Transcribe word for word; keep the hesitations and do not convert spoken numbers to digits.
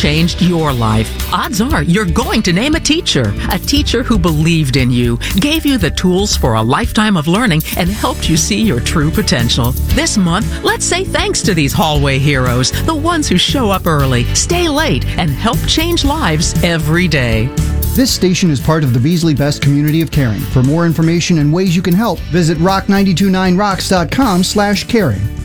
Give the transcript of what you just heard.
changed your life. Odds are you're going to name a teacher, a teacher who believed in you, gave you the tools for a lifetime of learning, and helped you see your true potential. This month, let's say thanks to these hallway heroes, the ones who show up early, stay late, and help change lives every day. This station is part of the Beasley Best community of caring. For more information and ways you can help, visit rock nine two nine rocks dot com slash caring.